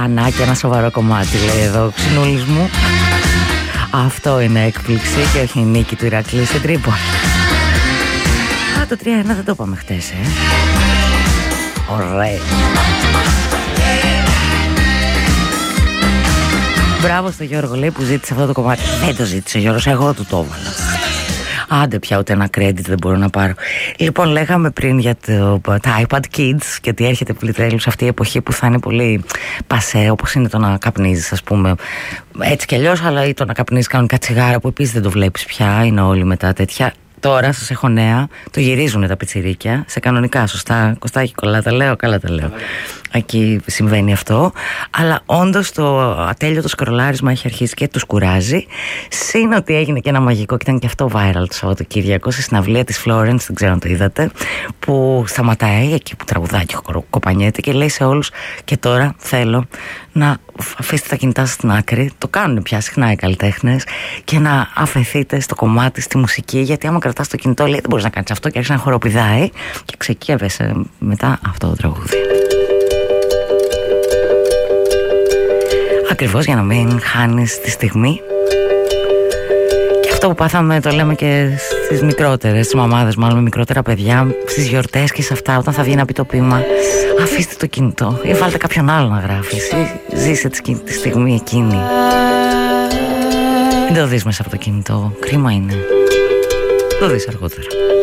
Πανάκι, ένα σοβαρό κομμάτι, λέει εδώ ο Ξινούλης μου. Αυτό είναι έκπληξη και όχι η νίκη του Ηρακλή στην Τρίπολη. Το 3-1 δεν το είπαμε χτες, Ωραία. Μπράβο στο Γιώργο, λέει, που ζήτησε αυτό το κομμάτι. Δεν το ζήτησε ο Γιώργος, εγώ του το έβαλα. Άντε πια, ούτε ένα credit δεν μπορώ να πάρω. Λοιπόν, λέγαμε πριν για τα iPad Kids και ότι έρχεται πλητρέλου σε αυτή η εποχή που θα είναι πολύ πασέ, όπως είναι το να καπνίζεις, ας πούμε, έτσι κι αλλιώς, αλλά ή το να καπνίζεις κανονικά τσιγάρα, που επίσης δεν το βλέπεις πια, είναι όλοι μετά τέτοια. Τώρα σας έχω νέα, το γυρίζουν τα πιτσιρίκια σε κανονικά, σωστά, Κωστάκι, κολλά τα λέω, καλά τα λέω. Εκεί συμβαίνει αυτό. Αλλά όντως το ατέλειωτο σκρολάρισμα έχει αρχίσει και τους κουράζει. Συν ότι έγινε και ένα μαγικό και ήταν και αυτό viral το Σαββατοκύριακο στη συναυλία της Florence, δεν ξέρω αν το είδατε, που σταματάει εκεί που τραγουδάει και κοπανιέται και λέει σε όλους: και τώρα θέλω να αφήσετε τα κινητά σας στην άκρη. Το κάνουν πια συχνά οι καλλιτέχνες, και να αφαιθείτε στο κομμάτι, στη μουσική. Γιατί άμα κρατάς το κινητό, λέει, δεν μπορείς να κάνεις αυτό, και άρχισε να χοροπηδάει και ξεκίαβεσαι μετά αυτό το τραγούδι. Ακριβώς για να μην χάνεις τη στιγμή. Και αυτό που πάθαμε το λέμε και στις μικρότερες, στις μαμάδες μάλλον με μικρότερα παιδιά, στις γιορτές και σε αυτά, όταν θα βγει να πει το ποίημα, αφήστε το κινητό ή βάλτε κάποιον άλλο να γράφει. Ζήσε τη στιγμή εκείνη. Μην το δεις μέσα από το κινητό, κρίμα είναι. Το δεις αργότερα.